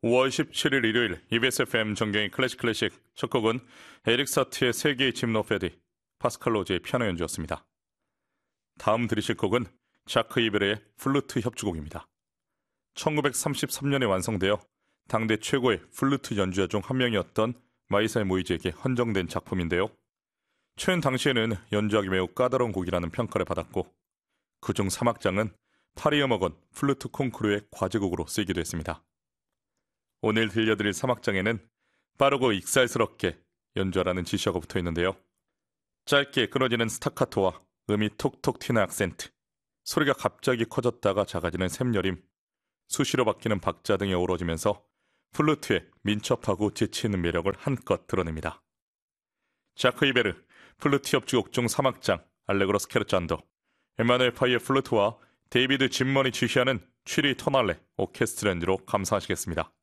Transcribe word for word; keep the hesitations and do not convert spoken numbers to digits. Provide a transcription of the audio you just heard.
오월 십칠일 일요일 이비에스 에프엠 정경의 클래식 클래식 첫 곡은 에릭 사티의 세계의 짐노페디, 파스칼 로즈의 피아노 연주였습니다. 다음 들으실 곡은 자크 이베르의 플루트 협주곡입니다. 천구백삼십삼 년에 완성되어 당대 최고의 플루트 연주자 중 한 명이었던 마이사의 모이즈에게 헌정된 작품인데요. 최근 당시에는 연주하기 매우 까다로운 곡이라는 평가를 받았고 그중 삼 악장은 파리 음악원 플루트 콩쿠르의 과제곡으로 쓰이기도 했습니다. 오늘 들려드릴 삼 악장에는 빠르고 익살스럽게 연주하라는 지시어가 붙어 있는데요. 짧게 끊어지는 스타카토와 음이 톡톡 튀는 악센트, 소리가 갑자기 커졌다가 작아지는 샘여림, 수시로 바뀌는 박자 등이 어우러지면서 플루트의 민첩하고 재치 있는 매력을 한껏 드러냅니다. 자크 이베르 플루트 협주곡 중 삼 악장 알레그로 스케르찬도, 에마누엘 파이의 플루트와 데이비드 짐먼이 지휘하는 취리 토날레 오케스트라 연주로 감상하시겠습니다.